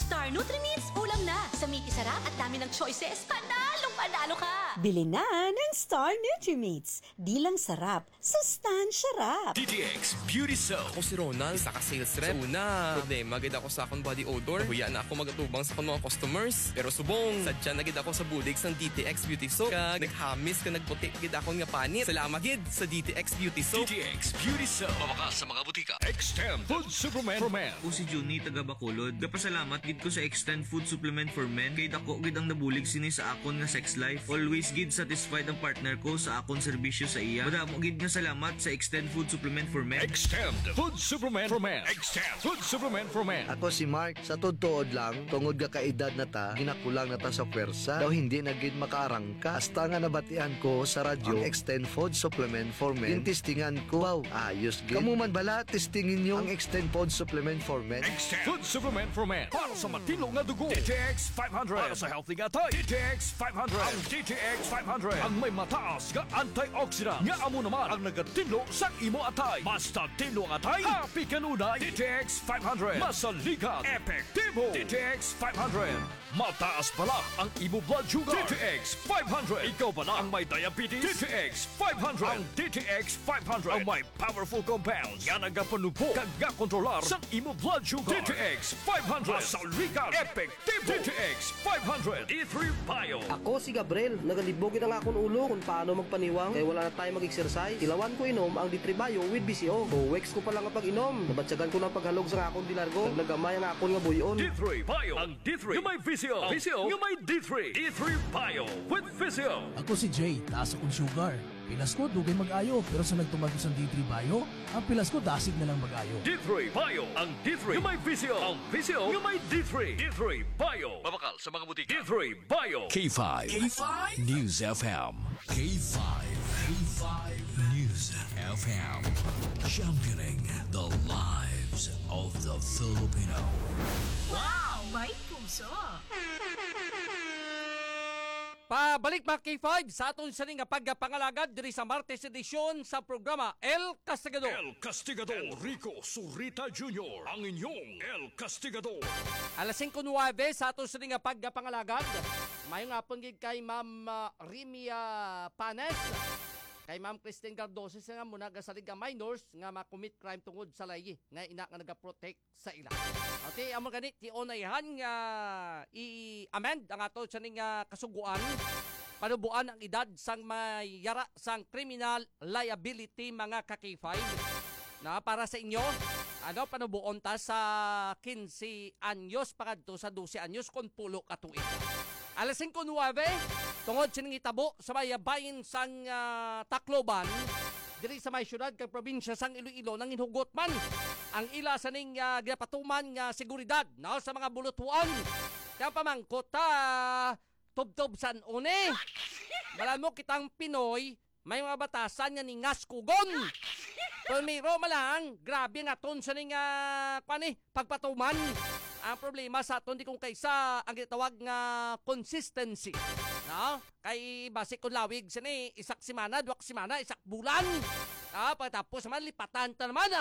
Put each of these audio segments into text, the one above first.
Star Nutri-Meats, ulam na. Sa Miki Sarap at dami ng choices, panalo ka! Bili na ng Star Nutri-Meats. Di lang sarap, sustansya rap. DTX Beauty Soap. Ako si Ronald, saka sales rep. Una, problema, gid ako sa akong body odor. Huya na ako magatubang sa akong mga customers. Pero subong, sadya na gid ako sa bulig sang DTX Beauty Soap. Kag naghamis ka nagputi gid ako nga panit. Salamat gid sa DTX Beauty Soap. DTX Beauty Soap. Mawakas sa mga butika. Extend Food Supplement for Men. O si Juni taga Bacolod. Gapasalamat gid ko sa Extend Food Supplement for Men kay dako gid ang nabulig sini sa akon nga sex life. Always gid satisfied ang partner ko sa akon serbisyo sa iya. Madamo gid nga salamat sa Extend Food Supplement for Men. Extend Food Supplement for Men. Extend Food Supplement for Men. Ako si Mark, sa tuod lang, tungod ga kaedad na ta, ginakulang na ta sa pwersa, daw hindi na gid makaarangka. Hasta nga nabatian ko sa radyo, ang Extend Food Supplement for Men. Yung testingan ko, wow, ayos gid. Kamu man bala, testingin nyo ang Extend Food Supplement for Men. Extend Food Supplement for Men. Para sa matino nga dugo. DTX 500. Para sa healthy nga tayo. DTX 500. Ang DTX 500. Ang may mataas nga antioxidant. Nga amo naman ang nagatinlo sa imo atay. Basta tinlo ang atay, happy kanunay. DTX 500. Masaligan. Epektibo. DTX 500. Mataas pala ang imo blood sugar. DTX 500. Ikaw pala ang may diabetes. DTX 500. Ang DTX 500 ang may powerful compounds nga nagapanubo kag kontrolar sa imo blood sugar. DTX 500. Masaligan. Epektibo. DTX 500. E3 Bio. Ako si Gabriel, nagalibogin ang akong ulo kung paano magpaniwang kaya wala na tayo mag-exercise. Tilawan ko inom ang D3 Bio with BCO. Weeks ko pa lang ang pag-inom. Nabatsagan ko ng paghalog sa akong dilargo. Nagnagamay ang akong nga buyon. D3 Bio. Ang D3 yung may VCO. VCO yung may D3. D3 Bio with VCO. Ako si Jay, taas akong sugar. Pilas ko, dugay mag-ayo. Pero sa nagtumagos ang D3 Bio, ang pilas ko dasig na lang mag-ayo. D3 Bio. Ang D3 yung may VCO. Ang VCO yung may D3. D3 Bio. Mabakal sa mga butika. D3 Bio. K5. K5 News FM. K5. K5 News FM. Championing the lives of the Filipino. Wow! May puso! Pabalik mga K5 sa aton sa nga pagpangalagad diri sa Martes edisyon sa programa El Castigador. El Castigador Rico Surita Jr. Ang inyong El Castigador. Alas 5:09 sa aton sa nga pagpangalagad. Mayong hapon gid kay Ma'am Rimia Panes. Kay Ma'am Christine Cardoso nga muna gasalig nga minors nga ma-commit crime tungod sa layi nga ina nga naga-protect sa ila. Okay, amo gani ti onayhan nga i-amend ang ato sa nga kasuguan panubuan ang edad sang mayara sang criminal liability mga ka-K5 na para sa inyo panubuon ta sa 15 anyos pakadto sa 12 anyos kon pulo ka tuig. Alas 5:09 tungod sining itabo sa may bayin sang Tacloban diri sa may syudad kag probinsya sang Iloilo nang inhugot man ang ila sa ning ginapatuman nga seguridad no sa mga bulutuan kaya pamangkot tubtob san une balan mo kitang Pinoy may mga batasan nga ningas kugon pumiro malang grabe nga ton sa ning pagpatuman. Ang problema sa aton di kung kaysa ang gitawag nga consistency. No? Kay base kung lawig sini isak simana, duwak simana, isak bulan. Pagtapos naman lipatan ta naman.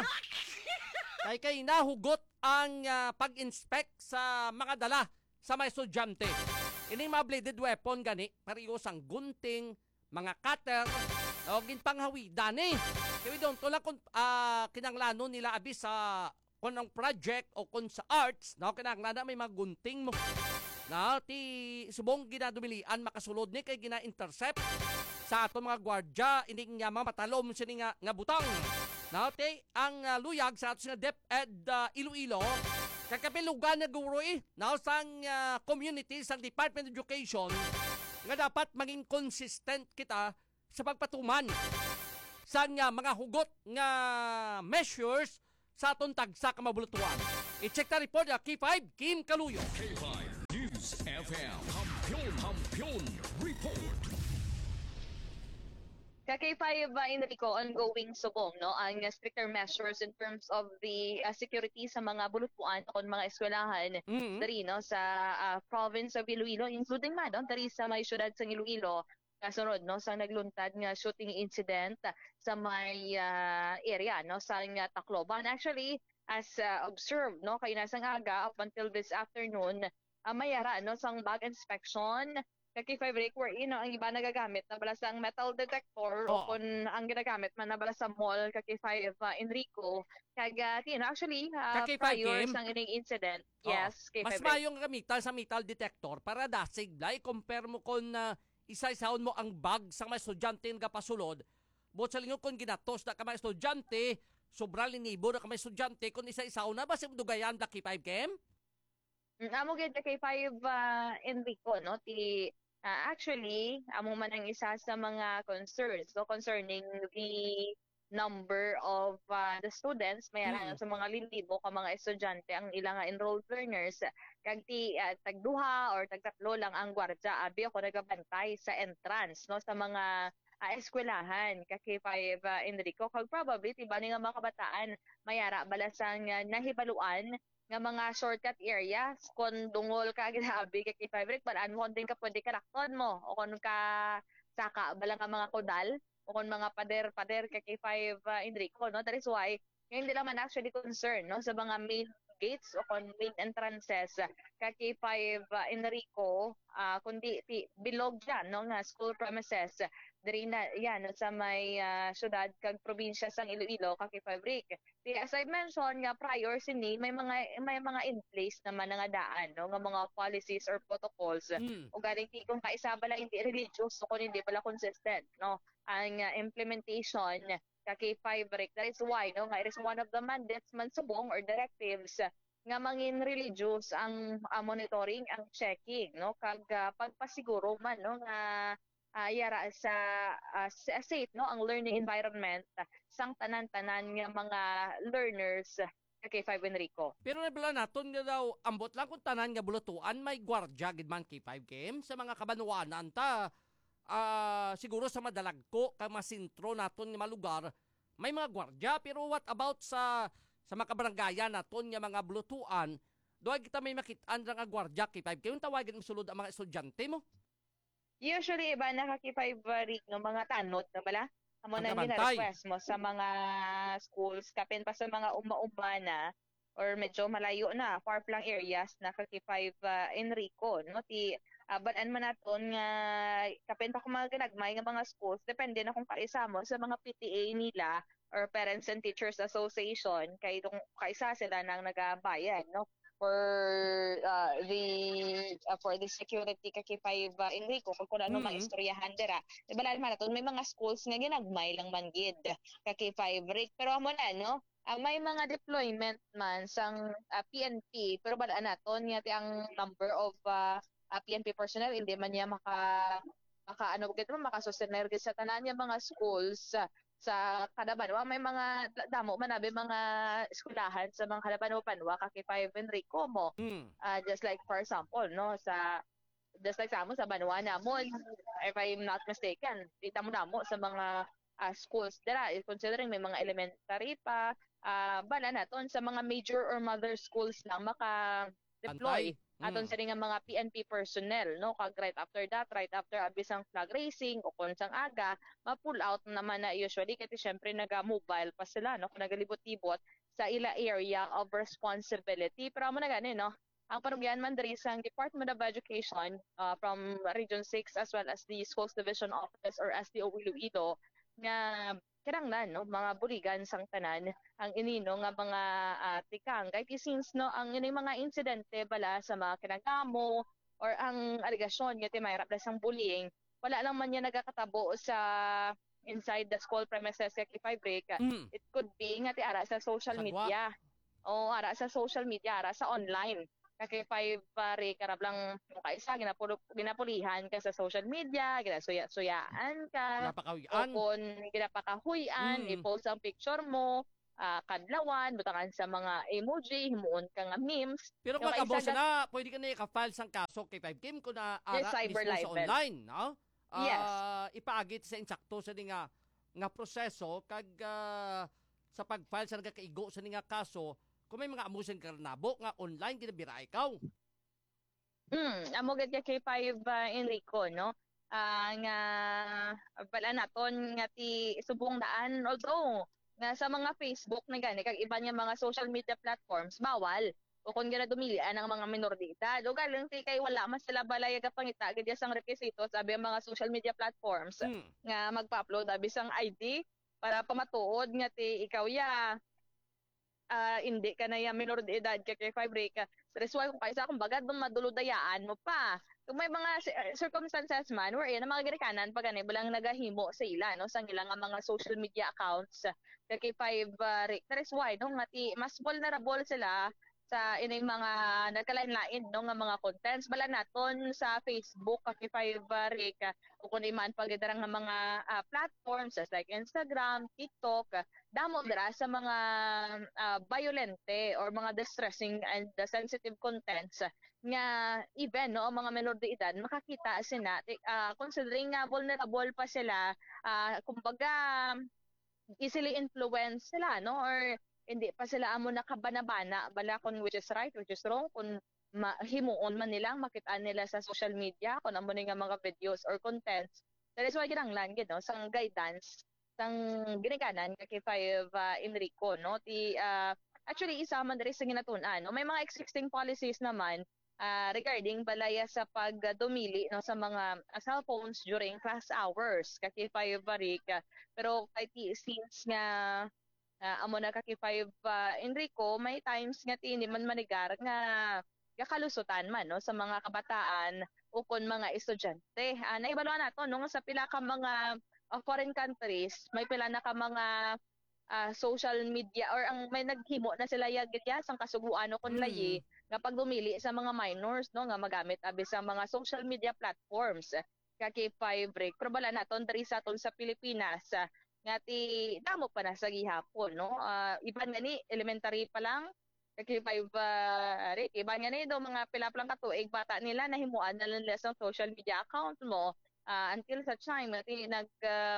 Kay nahugot ang pag-inspect sa mga dala sa mga estudyante. Ini mga bladed weapon gani, pareho sang gunting, mga cutter, o ginpanghawidan Kaya doon to lang kung kinanglano nila abis sa kung ang project o kung sa arts, no, kinanglana may mga gunting mo. Na ti subong ginadumilian makasulod ni kay gina-intercept sa ato mga gwardya ining nga mga matalom sini nga butang. Na ti ang luyag sa ato nga DepEd Iloilo kakapilugan na guro na sang community sang Department of Education nga dapat maging consistent kita sa pagpatuman sa mga hugot nga measures sa aton tagsa ka mabulutuan. I-check ta report ya K5 Kim Kaluyo. K5 News FM. Kampiyon Report. Kaka-5 Enrico, ongoing subong, no? Ang stricter measures in terms of the security sa mga bulutuan o mga eskwelahan dari, no? Sa province of Iloilo, including man, no? Dari sa may syudad sa Iloilo, kasunod, no? Sa nagluntad nga shooting incident sa may area, no? Sa Tacloban. Actually, as observed, no? Kay nasang aga up until this afternoon, mayara, no? Sang bag inspection, kaki fabric where, ang iba nagagamit na bala sang metal detector o kung ang ginagamit man na bala sa mall, kaki 5 Enrico, kaga, actually, Kaki 5 prior game? sang ining incident, Oo. yes, kay Mas fabric. mayong gamitan sa metal detector para dasig blay compare mo kung isa-isahon mo ang bag sa mga estudyante nga pasulod. But sa lingon kung ginatos na ka mga estudyante, sobrang linibo na ka mga estudyante kung isa-isahon na ba sa dugayan da K5 game? Amo gid kay 5 Enrico, no? Actually, amo man ang isa sa mga concerns, no, concerning the number of the students, mayroon sa mga lilibo ka mga estudyante ang ilang enrolled learners, kag tagduha or tagtatlo lang ang gwardya abi ako nagabantay sa entrance, no, sa mga eskwelahan kay 5 Enrico, kag probably tiba ni nga mga kabataan mayara balasang nahibaluan nga mga shortcut areas kung dungol ka grabe kay fabric balaan mo din ka pwede karakton mo o kung ka saka balang ka mga kodal o kung mga pader kay 5 Enrico, no? That is why hindi naman actually concern, no, sa mga main gates o kung main entrances kay 5 Enrico, kundi bilog dyan, no, nga school premises diri na yan sa may syudad kag probinsya sang Iloilo kay fabric. As I mentioned nga prior sini may mga in place naman nga daan, no, nga mga policies or protocols o galing kung kaisa bala hindi religious o kung hindi bala consistent, no, ang implementation kay fabric. That is why, no, nga it is one of the mandates man subong or directives nga mangin religious ang monitoring, ang checking, no, kag pagpasiguro man, no, nga yara sa safe, no, ang learning environment sang tanan-tanan nga mga learners kay 5 Enrico. Pero nabala naton nga daw ambot lang kung tanan nga bulutuan may gwardya gid man K5 game sa mga kabanuanan ta. Siguro sa madalagko kay masintro naton nga malugar may mga gwardya, pero what about sa mga kabaranggayan naton nga mga bulutuan? Doay kita may makit-an nga gwardya K5 game tawagin mo sulod ang mga estudyante mo. Usually, iba nakaki-5 no, mga tanot na bala. Amo na gina-request mo sa mga schools, kapin pa sa mga uma-uma na or medyo malayo na, far flung areas na kaki-5 Enrico, no? Balaan man naton nga kapin pa kung mga ginagmay nga mga schools, depende na kung kaisa mo sa mga PTA nila or Parents and Teachers Association, kay kaisa sila nang nagabayan, no? For the security kay 5 Enrico kung ano mga istoryahan dira. Diba naman naton may mga schools nga ginagmay lang man gid kay 5 Rick, pero amo na, no, may mga deployment man sang PNP, pero balaan naton nga ang number of PNP personnel hindi man niya makasustener sa tanan nga mga schools sa Kadabanwa. May mga damo manabi mga eskwelahan sa mga Kadabanwa kay 5 Enrico mo. Just like for example, no, just like sa amo sa Banwa namon, if I'm not mistaken, kita mo namo sa mga schools dira, considering may mga elementary pa, bala naton sa mga major or mother schools lang maka-deploy aton sa nga mga PNP personnel, no, kag right after abisang flag racing o kung sang aga ma-pull out naman na usually kasi syempre naga-mobile pa sila, no, nagalibot-libot sa ila area of responsibility. Pero amo na gani, no, ang panugyan man diri sa Department of Education from Region 6 as well as the Schools Division Office or SDO Iloilo nga kinanglan, no, mga buligan sang tanan ang inino nga mga tikang kay since, no, ang ini mga insidente bala sa mga kinagamo or ang aligasyon nga timayra sang bullying wala lang man niya nagakatabo sa inside the school premises kay 5 break. It could be nga ti ara sa social media o ara sa social media, ara sa online kay 5 pare karab lang kaisa ginapulihan ka sa social media, ginasuyaan ka o kung ginapakahuyan, i-post ang picture mo, kadlawan, butangan sa mga emoji, himuon ka nga memes. Pero kung magkabos na, pwede ka na i-file sang kaso kay 5 Kim kung na ara mismo sa online, no? Yes. Ipaagit sa insakto sa nga proseso kag sa pag-file sa nagkaigo sa nga kaso kung may mga amusin ka nabo nga online ginabira ikaw. Amo gid kay 5 Enrico, no? Nga bala naton nga ti subong daan, although nga sa mga Facebook na gani kag iba niya mga social media platforms bawal o kung gina dumilian ang mga minor de edad o galing kay wala man sila balay ga pangita gid sang rekisito sabi ang mga social media platforms nga magpa-upload abi sang ID para pamatuod nga ti ikaw ya hindi ka na ya minor de edad kay 5 break that's why kung kaisa kung bagad maduludayaan mo pa kung may mga circumstances man wherein ang mga Amerikanan pag ganay balang nagahimo sa ila no sa ilang mga social media accounts kay 5 that is why no nga mas vulnerable sila sa inay mga nagkalain-lain no nga mga contents bala naton sa Facebook kay 5 Rick o kun iman pagidarang nga mga platforms like Instagram, TikTok damo dira sa mga violente or mga distressing and sensitive contents nga even no ang mga menor de edad makakita sila considering nga vulnerable pa sila kumbaga easily influence sila no or hindi pa sila amo nakabanabana bala kung which is right which is wrong kung himuon man nilang makita nila sa social media kung amo nga mga videos or contents that is why kinahanglan gid no sang guidance sang ginikanan kay 5 Enrico no ti actually isa man diri sa ginatun-an no may mga existing policies naman regarding balaya sa pagdumili no sa mga cellphones during class hours kay 5 Rick pero since nga amo na kaki 5 Enrico may times nga hindi man manigar nga gakalusutan man no sa mga kabataan o kon mga estudyante naibaluan nato no sa pila ka mga foreign countries may pila na ka mga social media or ang may naghimo na sila yagya sang kasuguan o kun layi nga pagdumili sa mga minors no nga magamit abi sa mga social media platforms kaki 5 break pero bala naton diri sa aton sa Pilipinas nga ti damo pa na sa gihapon no iban nga ni elementary pa lang kay 5 Rick iban nga ni do mga pila lang ka tuig bata nila nahimuan na nila sa social media account mo until sa time ti nag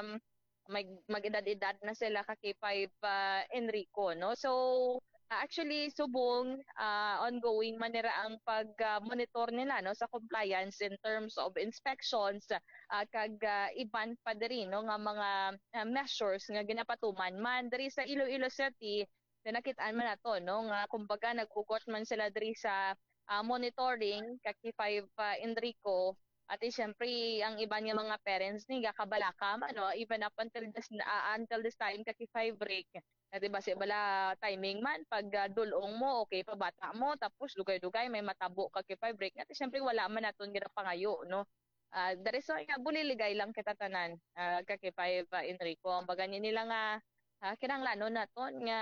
mag-edad-edad na sila kay 5 Enrico no so actually subong ongoing manira ang pag-monitor nila no sa compliance in terms of inspections kag iban pa diri no nga mga measures nga ginapatuman man diri sa Iloilo City nakit-an man nato no nga kumbaga nagkugot man sila diri sa monitoring kag 5 Enrico at syempre ang iba nga mga parents ni gakabalaka ano even up until this time kag 5 break diba si bala timing man pag dulong mo okay pa bata mo tapos dugay-dugay may matabo kag 5 break at syempre wala man naton gira pangayo no there is nga buliligay lang kita tanan kag 5 Enrico ang baga nila nga kinahanglan naton nga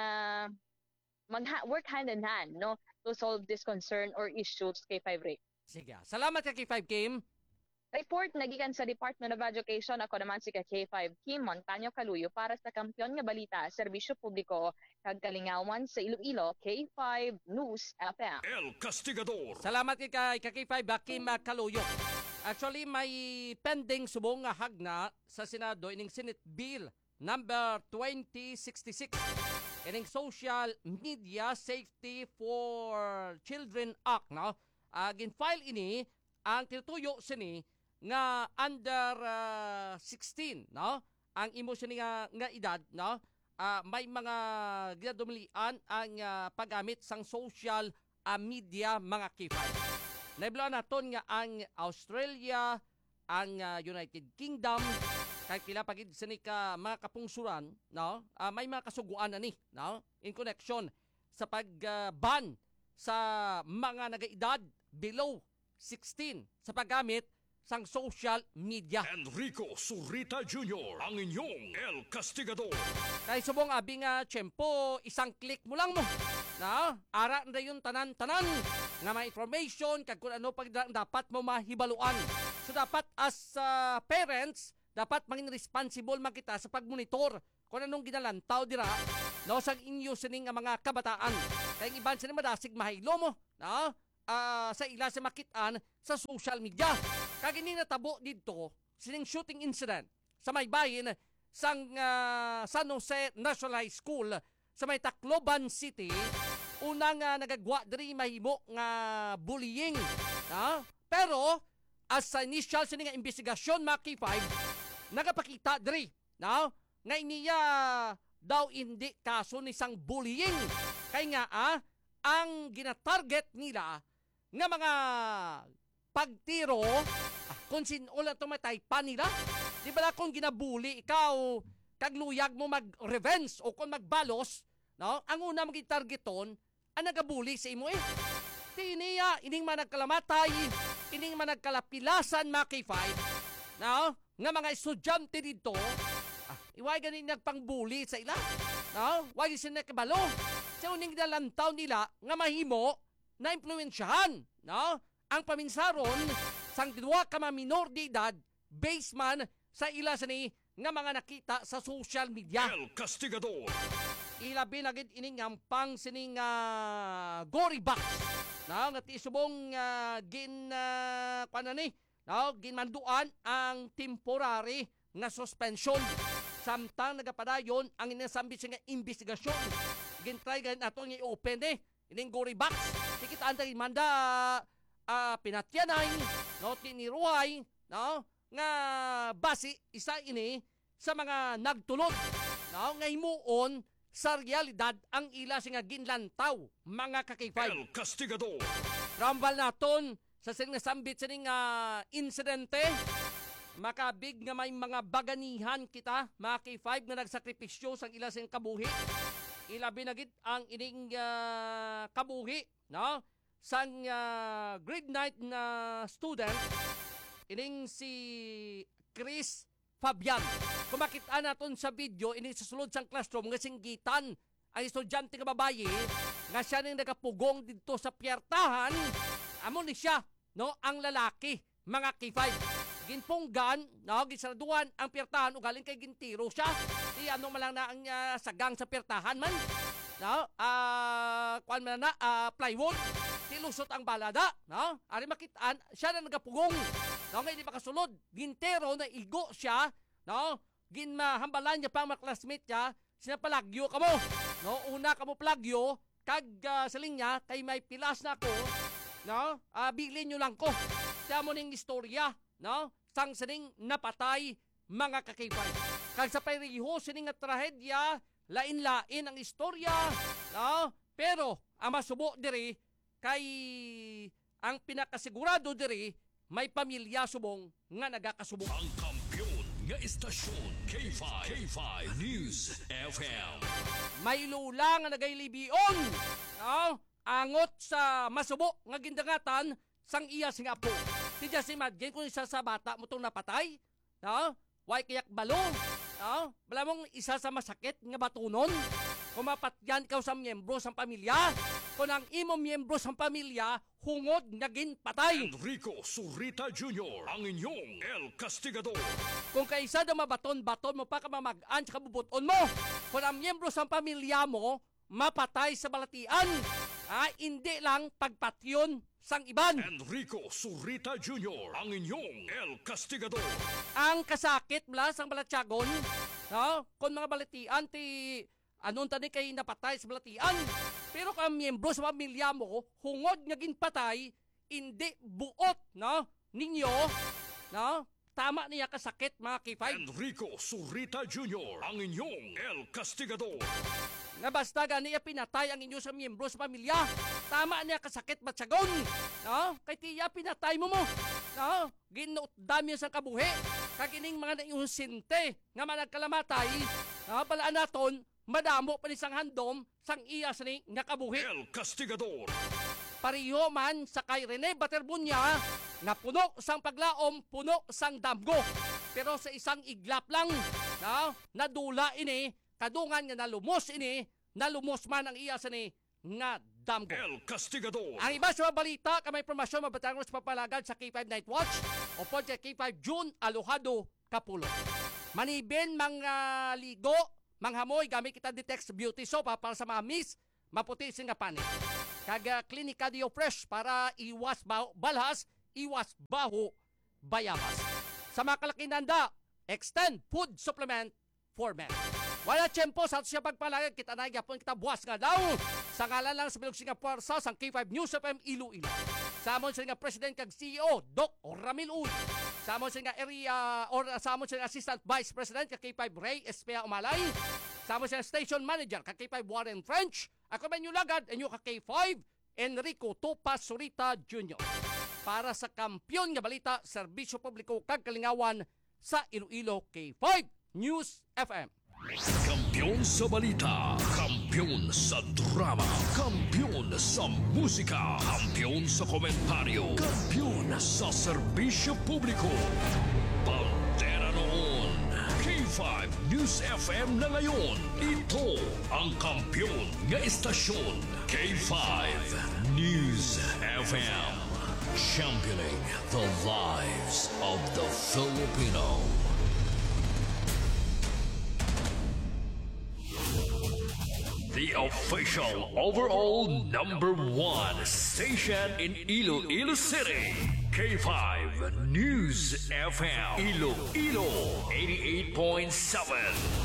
mag-work hand in hand no to solve this concern or issues kay 5 break. Sige salamat kay 5 Kim. Report nagikan sa Department of Education ako naman si K5 Kim Montaño Caluyo para sa Kampiyon nga Balita, Serbisyo Publiko kag Kalingawan sa Iloilo, K5 News FM. El Castigador. Salamat kay K5 Kim Caluyo. Actually may pending subong nga hagna sa Senado ining Senate Bill number 2066 ining Social Media Safety for Children Act no gin-file ini ang tinutuyo sini nga under 16 no ang imo sini nga edad no may mga ginadumilian ang paggamit sang social media mga K5 naiblaan naton nga ang Australia ang United Kingdom kay pila pagid sini ka mga kapungsuran no may mga kasuguan ani no in connection sa pag-ban sa mga nagaedad below 16 sa paggamit sang social media. Enrico Surita Jr., ang inyong El Castigador. Kay subong abi nga tiyempo, isang click mo lang mo. Na, ara na yun tanan-tanan nga may information kag kung ano pag dapat mo mahibaluan. So dapat as parents, dapat maging responsible makita sa pagmonitor kung anong ginalantaw dira no sang inyo sining mga kabataan. Kay iban sining madasig mahilo mo, no? Sa ila sa makitaan sa social media. Kag ini natabo dito sining shooting incident sa may bahin sang San Jose National High School sa may Tacloban City. Unang nagagwa diri mahimo nga bullying. Pero as sa initial sining investigasyon mga K5 nagapakita diri nga iniya daw hindi kaso ni isang bullying. Kaya nga ang ginatarget nila nga mga pagtiro, kung sinulat tumatay pa nila, di ba na kung ginabuli, ikaw, kagluyag mo mag-revenge o kung magbalos, no? Ang una maging targeton, ang nagabuli sa imo Tiniya, ining man nagkalamatay, ining man nagkalapilasan mga K5, no? Nga mga estudyante dito, iwag ganin nagpangbuli sa ila, no? Wag sila nakabalo. Sa uning dalantaw nila, nga mahimo, na impluensyahan, no? Ang paminsaron, sang dua ka minor de edad, based man sa ila sa ni nga mga nakita sa social media. El Castigador. Ilabi na gid ining ampang sining gory box. Now, nga tisubong ginmanduan ang temporary nga suspension. Samtang nagapadayon ang inasambit nga investigasyon. Gintry ganit nato nga i-open ining gory box. Tikitaan tayo manda pinatyanay, no, tiniruay, no, nga basi isa ini sa mga nagtulog, no, nga imuon sa realidad ang ila nga ginlantaw mga kakipay. El Castigador. Rambal naton sa sinasambit sa ning insidente, makabig nga may mga baganihan kita, mga K5 nga nagsakripisyo sang ila sing kabuhi. Ilabi na gid ang ining kabuhi, no? Sang grade 9 na student, ining si Chris Fabian. Kung makita natin sa video, ining sa sulod sang classroom, nga singgitan ang estudyante nga babae, nga siya nang nakapugong dito sa piyertahan, amo ni siya, no, ang lalaki, mga K5. Ginpunggan, no, gisaraduan ang piyertahan, ugaling kay gintiro siya. Di ano malang na ang sagang sa piyertahan man, no, kuan man na, plywood. Tilusot ang balada, no? Ari makitaan, siya na nagapugong. No, nga hindi makasulod. Gintero na igo siya, no? Ginmahambalan niya pa ang mga classmate niya, sinapalagyo ka mo. No, una ka mo plagyo, kag saling niya, kay may pilas na ako, no? Bilin nyo lang ko. Siya mo ning istorya, no? Sang sining napatay mga kakipay. Kag sa payriho sining nga trahedya, lain-lain ang istorya, no? Pero, ang masubo diri, kay ang pinakasigurado diri may pamilya subong nga nagakasubong. Ang kampiyon nga istasyon K5 News FM. May lula nga nagailibion, no? Angot sa masubo nga gindangatan sang iya sing apo. Ti just imagine kung isa sa bata mo tong napatay, no? Way kayak balo, no? Bala mong isa sa masakit nga batunon. Kumapatyan ka sa miyembro sa pamilya. Kung ang imong miyembro sa pamilya, hungod naging patay. Enrico Surita Jr., ang inyong El Castigador. Kung kaisa na mabaton-baton mo pa ka mamagaan sa kabubuton mo. Kung ang miyembro sa pamilya mo, mapatay sa balatian. Hindi lang pagpatyon sang iban. Enrico Surita Jr., ang inyong El Castigador. Ang kasakit mula sang balatyagon, no? Kung mga balatian, anong tani kay napatay sa balatian. Pero kung miyembro sa pamilya mo, hungod nga ginpatay, hindi buot, no? Ninyo, no? Tama niya kasakit, mga K5. Enrico Surita Jr., ang inyong El Castigador. Nga basta ganiya pinatay ang inyo sa miyembro sa pamilya. Tama niya kasakit matsagon, no? Kay tiya pinatay mo, no? Ginuotdam niya sa kabuhi. Kagining mga naiunsinte nga managkalamatay, no? Balaan naton, madamo pa ni sang handom sang iya sa ni nga kabuhi. El Castigador. Pariho man sa kay Rene Baterbunya na puno sang paglaom, puno sang damgo. Pero sa isang iglap lang, no? Nadula ini, kadungan nga nalumos ini, nalumos man ang iya sa ni nga damgo. El Castigador. Ang iba sa mga balita, kamay informasyon mabatang sa papalagad sa K5 Night Watch o po sa K5 June Alojado, Kapulo. Manibin mga ligo, manghamoy gamit kita Detex Beauty Soap para sa mga miss, maputi sing nga panik. Kag Clinica Dio Fresh para iwas balhas, iwas baho, bayabas. Sa mga kalakinanda, Extend Food Supplement for Men. Wala tiyempo sa siya pagpalagay, kita na yapon kita buwas nga daw. Sa ngalan lang sa bilog singa puwersa sa K5 News FM Iloilo. Sa amon singa President kag CEO, Doc Ramil Uy. Sa amon singa area or sa amon singa Assistant Vice President kag K5 Ray Espea Umalay. Sama siya station manager, K5 Warren French. Ako ba inyong lagad, inyo K5 Enrico Topas Surita Jr. Para sa kampyon nga balita, serbisyo publiko kag kalingawan sa Iloilo K5 News FM. Kampiyon sa balita, kampiyon sa drama, kampiyon sa musika, kampiyon sa komentaryo, kampiyon sa serbisyo publiko. Pantera noon, K5 News FM na ngayon. Ito ang kampiyon nga istasyon, K5 News FM. Championing the lives of the Filipino. The official overall #1 station in Iloilo City. K5 News FM. Iloilo 88.7.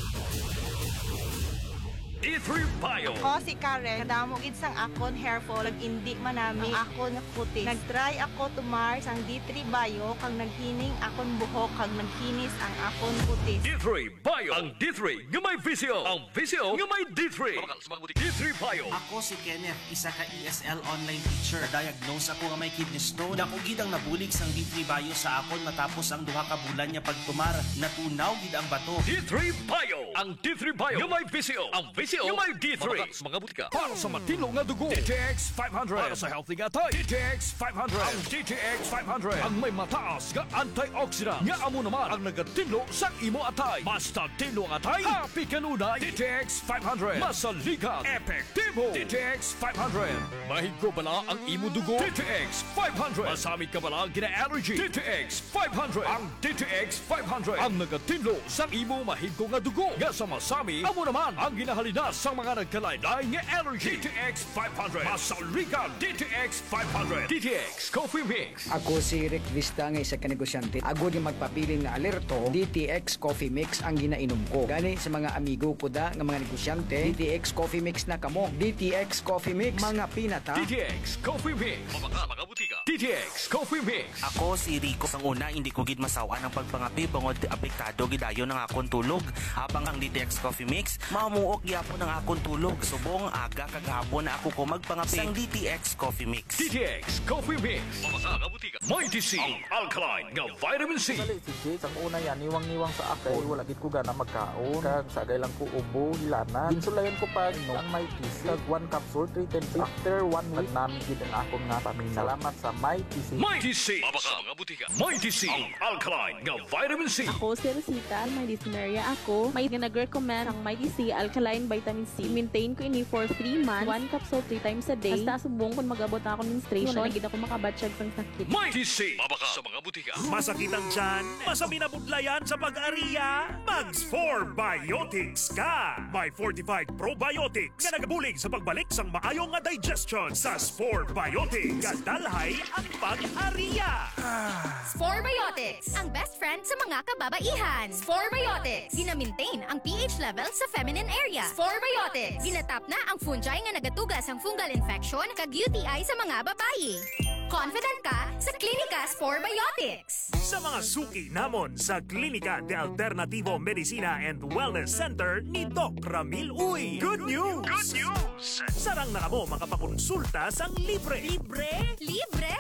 D3 Bio. Ako si Karen, kadamo gid sang akon hair fall, indi manami ang akon puti. Nag-try ako tumar sang D3 Bio kang naghining akon buhok kang naghinis ang akon puti. D3 Bio. Ang D3 nga may visio. Ang visio nga may D3. D3 Bio. Ako si Kenneth, isa ka ESL online teacher. Diagnose ako nga may kidney stone. Dako gid ang nabulig sang D3 Bio sa akon matapos ang 2 ka bulan nga pagtumar. Natunaw gid ang bato. D3 Bio. Ang D3 Bio nga may visio. Ang visio nga may D3. Mga butika. Para sa matino nga dugo. DTX 500. Para sa healthy nga tay. DTX 500. Ang DTX 500. Ang may mataas nga antioxidant. Nga amo naman ang nagatinlo sa imo atay. Basta tinlo ang atay, happy kanunay. DTX 500. Masaligan. Epektibo. DTX 500. Mahigo bala ang imo dugo. DTX 500. Masamit ka bala ang gina-allergy. DTX 500. Ang DTX 500. Ang nagatinlo sa imo mahigo nga dugo. Nga sa masami, amo naman ang ginahalina sa mga nagkalaylay nga allergy. DTX 500. Masaligan. DTX 500. DTX Coffee Mix. Ako si Rick Vista nga isa ka negosyante. Agod yung magpapili nga alerto, DTX Coffee Mix ang ginainom ko. Gani sa mga amigo ko da nga mga negosyante, DTX Coffee Mix na kamo. DTX Coffee Mix, mga pinata. DTX Coffee Mix. Mga butika. DTX Coffee Mix. Ako si Rico. Sang una, hindi ko gid masawa ng pagpangapi bangod apektado gidayon ng akong tulog. Habang ang DTX Coffee Mix, mamuok gyapon ng akong tulog. Subong aga kagahapon na ako ko magpangapi sang DTX Coffee Mix. DTX Coffee Mix. Mga butika. Mighty C. Ang alkaline nga vitamin C. Si Jay, sang una yan, niwang-niwang sa akin. Wala gid ko gana magkaon. Kag sagay lang ko ubo, hilana. Insulayan ko pa ang Mighty C. Kag 1 capsule, 3 times. After 1 week, namin gid ang akong nga pamilya. Salamat sa Mighty C. Mighty C. Mga butika. Mighty C. Ang alkaline nga vitamin C. Ako si Rosita, may dyspnea ako. May nag-recommend ang Mighty C Alkaline Vitamin C. Maintain ko ini for 3 months. 1 capsule 3 times a day. Basta subong kung mag-abot ako ng menstruation. Wala gid ako makabatsyag sang sakit. Mighty C. Mabaka sa mga butika. Masakit ang tiyan? Masami na budlayan sa pag-ariya? Mags 4 Biotics ka! May fortified probiotics nga nagabulig sa pagbalik sang maayong nga digestion sa Spore Biotics. Kadalhay ang pag-ariya! Spore Biotics, ang best friend sa mga kababaihan. Spore Biotics, gina-maintain ang pH level sa feminine area. Spore Biotics, ginatap na ang fungi nga nagatugas ang fungal infection kag UTI sa mga babayi. Confident ka sa Klinika Spore Biotics. Sa mga suki namon sa Klinika de Alternativo Medicina and Wellness Center ni Doc Ramil Uy. Good news! Good news! Sarang na kamo makapakonsulta sang libre. Libre? Libre!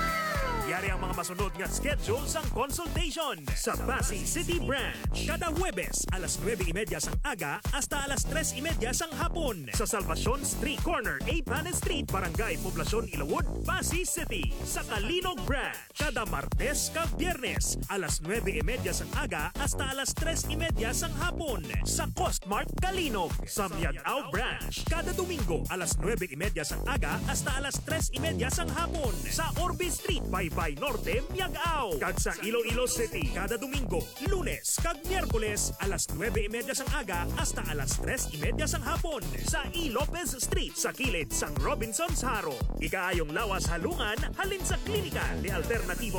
Yari ang mga masunod nga schedule sang consultation sa Pasay City Branch. Kada Huwebes, alas 9:30 sang aga hasta alas 3:30 sang hapon. Sa Salvacion Street Corner, 8 Planet Street, Barangay Poblacion, Ilawod, Pasay City. Sa Kalinog Branch, kada Martes kag Biyernes, alas 9:30 sang aga hasta alas 3:30 sang hapon. Sa Costmart Kalinog. Sa Miagao Branch, kada Domingo, alas 9:30 sang aga hasta alas 3:30 sang hapon. Sa Orbe Street, Baybay Norte, Miagao. Kag sa Iloilo City, kada Domingo, Lunes kag Miyerkules, alas 9:30 sang aga hasta alas 3:30 sang hapon. Sa E. Lopez Street, sa kilid sang Robinson's Haro. Ikaayong lawas halungan, halin sa Klinika de Alternativo